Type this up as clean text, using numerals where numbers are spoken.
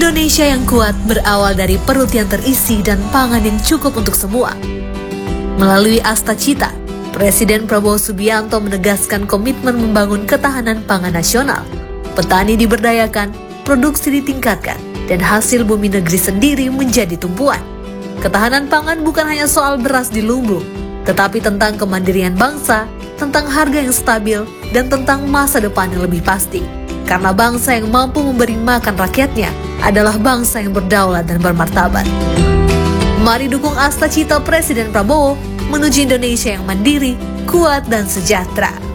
Indonesia yang kuat berawal dari perut yang terisi dan pangan yang cukup untuk semua. Melalui Asta Cita, Presiden Prabowo Subianto menegaskan komitmen membangun ketahanan pangan nasional. Petani diberdayakan, produksi ditingkatkan, dan hasil bumi negeri sendiri menjadi tumpuan. Ketahanan pangan bukan hanya soal beras di lumbung, tetapi tentang kemandirian bangsa, tentang harga yang stabil, dan tentang masa depan yang lebih pasti. Karena bangsa yang mampu memberi makan rakyatnya adalah bangsa yang berdaulat dan bermartabat. Mari dukung Asta Cita Presiden Prabowo menuju Indonesia yang mandiri, kuat, dan sejahtera.